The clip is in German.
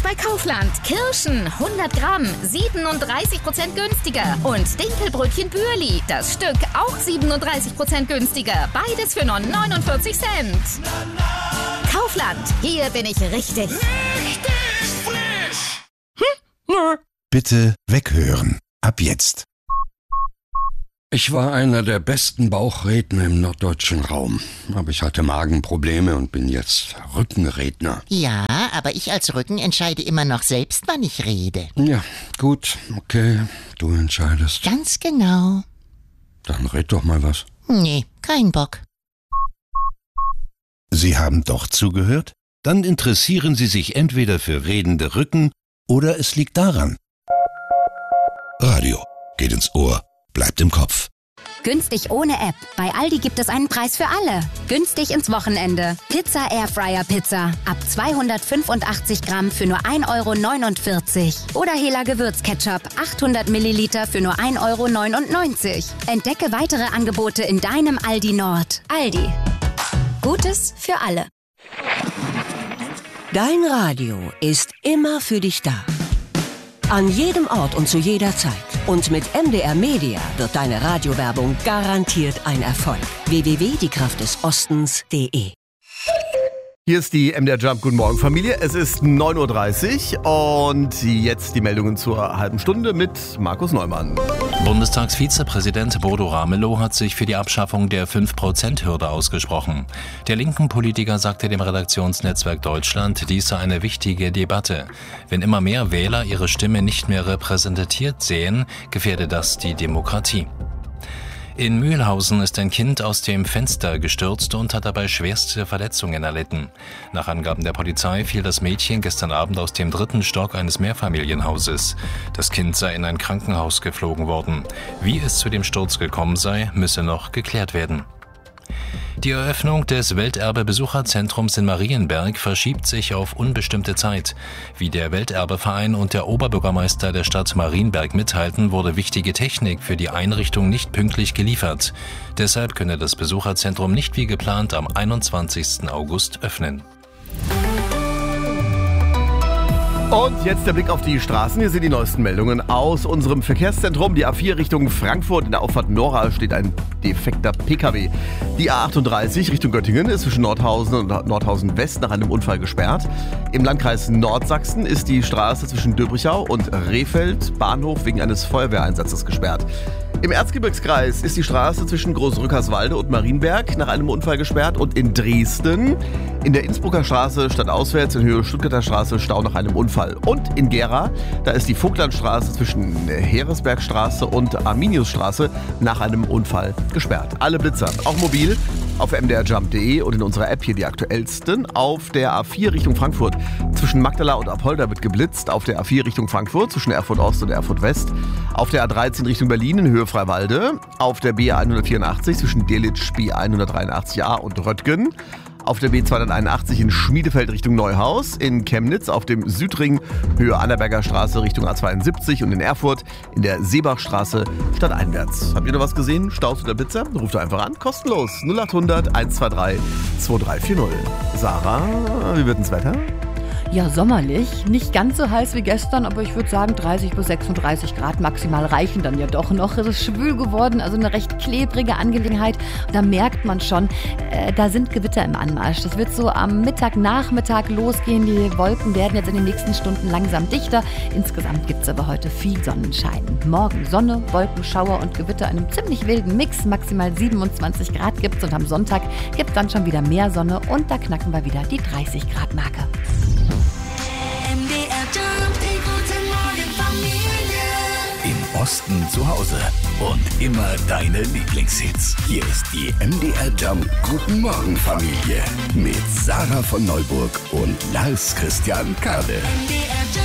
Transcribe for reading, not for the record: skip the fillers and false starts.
bei Kaufland. Kirschen 100 Gramm 37% günstiger. Und Dinkelbrötchen Bürli, das Stück auch 37% günstiger. Beides für nur 49 Cent. Kaufland, hier bin ich richtig. Richtig frisch! Bitte weghören. Ab jetzt. Ich war einer der besten Bauchredner im norddeutschen Raum. Aber ich hatte Magenprobleme und bin jetzt Rückenredner. Ja, aber ich als Rücken entscheide immer noch selbst, wann ich rede. Ja, gut, okay, du entscheidest. Ganz genau. Dann red doch mal was. Nee, kein Bock. Sie haben doch zugehört? Dann interessieren Sie sich entweder für redende Rücken oder es liegt daran. Radio geht ins Ohr, bleibt im Kopf. Günstig ohne App. Bei Aldi gibt es einen Preis für alle. Günstig ins Wochenende. Pizza Airfryer Pizza. Ab 285 Gramm für nur 1,49 €. Oder Hela Gewürzketchup. 800 Milliliter für nur 1,99 €. Entdecke weitere Angebote in deinem Aldi Nord. Aldi. Gutes für alle. Dein Radio ist immer für dich da. An jedem Ort und zu jeder Zeit. Und mit MDR Media wird deine Radiowerbung garantiert ein Erfolg. www.diekraftdesostens.de. Hier ist die MDR Jump. Guten Morgen, Familie. Es ist 9:30 Uhr und jetzt die Meldungen zur halben Stunde mit Markus Neumann. Bundestagsvizepräsident Bodo Ramelow hat sich für die Abschaffung der 5%-Hürde ausgesprochen. Der linken Politiker sagte dem Redaktionsnetzwerk Deutschland, dies sei eine wichtige Debatte. Wenn immer mehr Wähler ihre Stimme nicht mehr repräsentiert sehen, gefährde das die Demokratie. In Mühlhausen ist ein Kind aus dem Fenster gestürzt und hat dabei schwerste Verletzungen erlitten. Nach Angaben der Polizei fiel das Mädchen gestern Abend aus dem 3. Stock eines Mehrfamilienhauses. Das Kind sei in ein Krankenhaus geflogen worden. Wie es zu dem Sturz gekommen sei, müsse noch geklärt werden. Die Eröffnung des Welterbe-Besucherzentrums in Marienberg verschiebt sich auf unbestimmte Zeit. Wie der Welterbeverein und der Oberbürgermeister der Stadt Marienberg mitteilten, wurde wichtige Technik für die Einrichtung nicht pünktlich geliefert. Deshalb könne das Besucherzentrum nicht wie geplant am 21. August öffnen. Und jetzt der Blick auf die Straßen. Hier sind die neuesten Meldungen aus unserem Verkehrszentrum. Die A4 Richtung Frankfurt. In der Auffahrt Nora steht ein defekter PKW. Die A38 Richtung Göttingen ist zwischen Nordhausen und Nordhausen West nach einem Unfall gesperrt. Im Landkreis Nordsachsen ist die Straße zwischen Döbrichau und Rehfeld Bahnhof wegen eines Feuerwehreinsatzes gesperrt. Im Erzgebirgskreis ist die Straße zwischen Großrückerswalde und Marienberg nach einem Unfall gesperrt. Und in Dresden, in der Innsbrucker Straße stadtauswärts in Höhe Stuttgarter Straße, Stau nach einem Unfall. Und in Gera, da ist die Vogtlandstraße zwischen Heeresbergstraße und Arminiusstraße nach einem Unfall gesperrt. Alle Blitzer, auch mobil, auf mdrjump.de und in unserer App hier die aktuellsten. Auf der A4 Richtung Frankfurt zwischen Magdala und Apolda wird geblitzt. Auf der A4 Richtung Frankfurt zwischen Erfurt Ost und Erfurt West. Auf der A13 Richtung Berlin in Höhe Freiwalde. Auf der B184 zwischen Delitzsch, B183a und Röttgen. Auf der B281 in Schmiedefeld Richtung Neuhaus, in Chemnitz auf dem Südring Höhe Annaberger Straße Richtung A72 und in Erfurt in der Seebachstraße stadteinwärts. Habt ihr noch was gesehen? Staus oder Blitzer? Ruft doch einfach an, kostenlos 0800 123 2340. Sarah, wie wird das Wetter? Ja, sommerlich. Nicht ganz so heiß wie gestern, aber ich würde sagen 30 bis 36 Grad maximal reichen dann ja doch noch. Es ist schwül geworden, also eine recht klebrige Angelegenheit. Da merkt man schon, da sind Gewitter im Anmarsch. Das wird so am Nachmittag losgehen. Die Wolken werden jetzt in den nächsten Stunden langsam dichter. Insgesamt gibt es aber heute viel Sonnenschein. Morgen Sonne, Wolkenschauer und Gewitter in einem ziemlich wilden Mix. Maximal 27 Grad gibt es und am Sonntag gibt es dann schon wieder mehr Sonne und da knacken wir wieder die 30 Grad Marke. Im Osten zu Hause und immer deine Lieblingshits. Hier ist die MDR Jump Guten Morgen Familie mit Sarah von Neuburg und Lars Christian Kade.